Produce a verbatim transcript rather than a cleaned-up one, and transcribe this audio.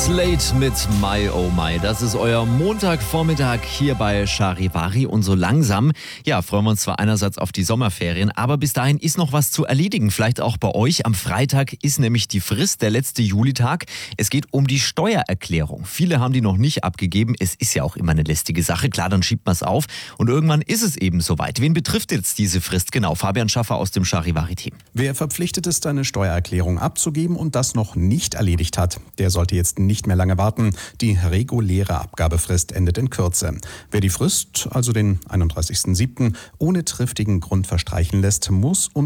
Slate mit My Oh My. Das ist euer Montagvormittag hier bei Charivari. Und so langsam, ja, freuen wir uns zwar einerseits auf die Sommerferien, aber bis dahin ist noch was zu erledigen. Vielleicht auch bei euch. Am Freitag ist nämlich die Frist, der letzte Julitag. Es geht um die Steuererklärung. Viele haben die noch nicht abgegeben. Es ist ja auch immer eine lästige Sache. Klar, dann schiebt man es auf. Und irgendwann ist es eben soweit. Wen betrifft jetzt diese Frist genau? Fabian Schaffer aus dem Charivari-Team. Wer verpflichtet ist, seine Steuererklärung abzugeben und das noch nicht erledigt hat, der sollte jetzt nicht mehr lange warten. Die reguläre Abgabefrist endet in Kürze. Wer die Frist, also den einunddreißigsten siebten ohne triftigen Grund verstreichen lässt, muss um